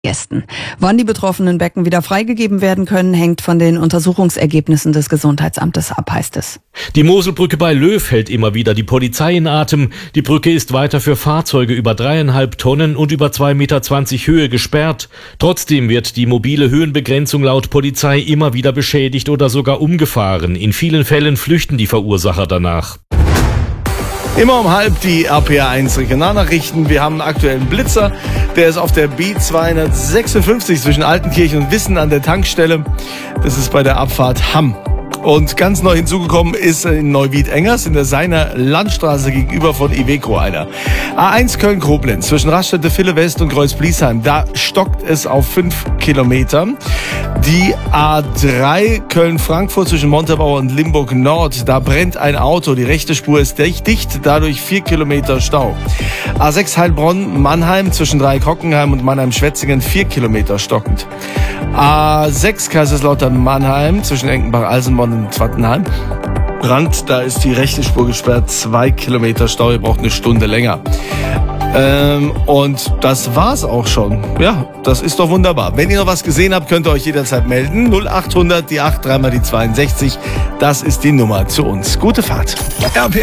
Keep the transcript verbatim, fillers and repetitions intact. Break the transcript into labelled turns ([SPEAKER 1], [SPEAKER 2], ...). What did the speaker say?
[SPEAKER 1] Gästen. Wann die betroffenen Becken wieder freigegeben werden können, hängt von den Untersuchungsergebnissen des Gesundheitsamtes ab, heißt es.
[SPEAKER 2] Die Moselbrücke bei Löw hält immer wieder die Polizei in Atem. Die Brücke ist weiter für Fahrzeuge über dreieinhalb Tonnen und über zwei Meter zwanzig Höhe gesperrt. Trotzdem wird die mobile Höhenbegrenzung laut Polizei immer wieder beschädigt oder sogar umgefahren. In vielen Fällen flüchten die Verursacher danach.
[SPEAKER 3] Immer um halb die R P R eins Regionalnachrichten. Wir haben einen aktuellen Blitzer. Der ist auf der B zweihundertsechsundfünfzig zwischen Altenkirchen und Wissen an der Tankstelle. Das ist bei der Abfahrt Hamm. Und ganz neu hinzugekommen ist in Neuwied-Engers in der Seiner Landstraße gegenüber von Iveco einer. A eins Köln-Koblenz zwischen Raststätte Ville West und Kreuz-Bliesheim. Da stockt es auf fünf Kilometer. Die A drei Köln-Frankfurt zwischen Montabaur und Limburg Nord. Da brennt ein Auto. Die rechte Spur ist dicht, dadurch vier Kilometer Stau. A sechs Heilbronn-Mannheim zwischen Dreieck-Hockenheim und Mannheim-Schwetzingen vier Kilometer stockend. A sechs Kaiserslautern-Mannheim zwischen Enkenbach-Alsenborn und Twattenheim. Brand, da ist die rechte Spur gesperrt, zwei Kilometer Stau, ihr braucht eine Stunde länger. Ähm, und das war's auch schon. Ja, das ist doch wunderbar. Wenn ihr noch was gesehen habt, könnt ihr euch jederzeit melden. null achthundert, die acht, dreimal die zweiundsechzig. Das ist die Nummer zu uns. Gute Fahrt. R P R